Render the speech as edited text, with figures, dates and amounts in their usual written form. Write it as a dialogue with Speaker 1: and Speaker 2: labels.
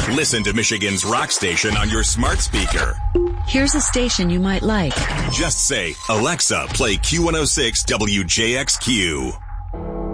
Speaker 1: Listen to Michigan's rock station on your smart speaker.
Speaker 2: Here's a station you might like.
Speaker 1: Just say, Alexa, play Q106 WJXQ.